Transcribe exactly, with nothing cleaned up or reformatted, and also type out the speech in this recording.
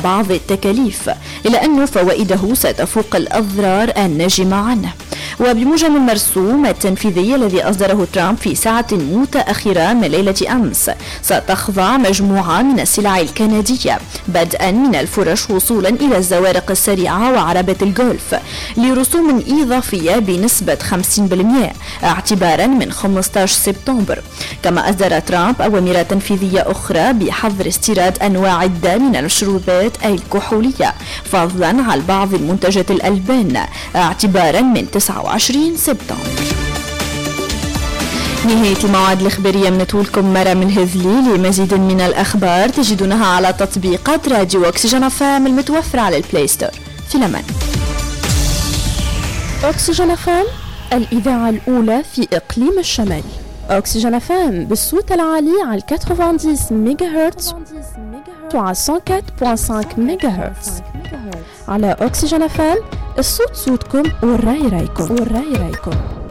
بعض التكاليف، إلا أن فوائده ستفوق الأضرار الناجمة عنه. وبموجب المرسوم التنفيذي الذي أصدره ترامب في ساعة متأخرة من ليلة أمس، ستخضع مجموعة من السلع الكندية بدءا من الفرش وصولا إلى الزوارق السريعة وعربة الجولف لرسوم إضافية بنسبة خمسين بالمئة اعتبارا من خمسة عشر سبتمبر. كما أصدر ترامب أوامر تنفيذية أخرى بحظر استيراد أنواع عدة من المشروبات الكحولية فضلا عن بعض المنتجات الألبان اعتبارا من تسعة وعشرين سبتمبر. نهاية الموعد الإخبارية من طولكم مرام الهذلي. لمزيد من الأخبار تجدونها على تطبيقات راديو أكسجين فام المتوفرة على البلاي ستور. في الأمان. أكسجين فام، الإذاعة الأولى في إقليم الشمال. أكسجين فام بالصوت العالي على تسعين ميجا هرتز وعلى مية وأربعة فاصلة خمسة ميجا هرتز. على أكسجين فام الصوت صوتكم والرأي رأيكم والرأي رأيكم.